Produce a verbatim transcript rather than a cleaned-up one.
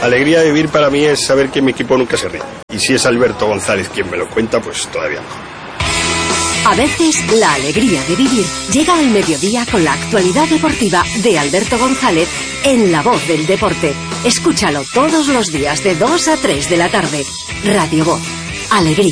Alegría de vivir para mí es saber que mi equipo nunca se rinde. Y si es Alberto González quien me lo cuenta, pues todavía mejor. A veces, la alegría de vivir llega al mediodía con la actualidad deportiva de Alberto González en La Voz del Deporte. Escúchalo todos los días de dos a tres de la tarde. Radio Voz. Alegría.